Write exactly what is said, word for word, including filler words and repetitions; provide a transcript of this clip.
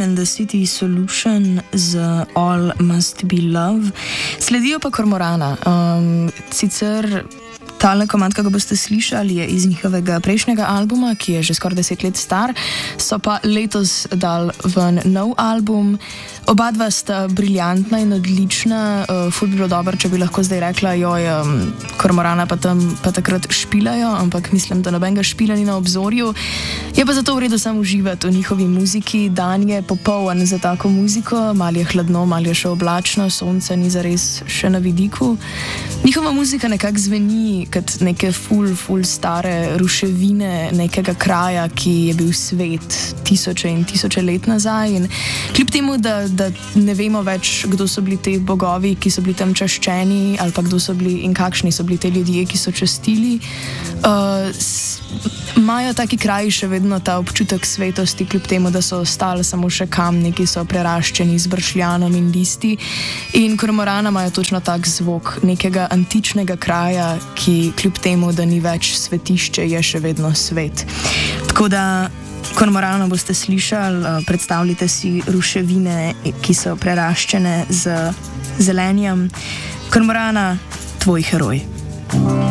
and the City Solution z All Must Be Love. Sledijo pa Kormorana. Um, sicer tale komad, kako boste slišali, je iz njihovega prejšnjega albuma, ki je že skoraj deset let star, so pa letos dal ven nov album. Oba dva sta briljantna in odlična, uh, ful bi bilo dobro, če bi lahko zdaj rekla, joj, um, Kormorana pa tam pa takrat špilajo, ampak mislim, da nobenega špila ni na obzorju. Je pa zato v redu samo uživati v njihovi muziki. Dan je popoln za tako muziko, malo je hladno, malo je še oblačno, sonce ni zares še na vidiku. Njihova muzika nekako zveni kot neke ful, ful stare ruševine nekega kraja, ki je bil svet tisoče in tisoče let nazaj. In kljub temu, da, da ne vemo več, kdo so bili te bogovi, ki so bili tam čaščeni, ali pa kdo so bili in kakšni so bili te ljudje, ki so častili, imajo uh, taki kraji še vedno ta občutek svetosti, kljub temu, da so ostali samo še kamni, ki so preraščeni z bršljanom in listi. In Kormorana imajo točno tak zvok nekega antičnega kraja, ki kljub temu, da ni več svetišče, je še vedno svet. Tako da Kormorano boste slišali, predstavljite si ruševine, ki so preraščene z zelenjem. Kormorana, tvoj heroj.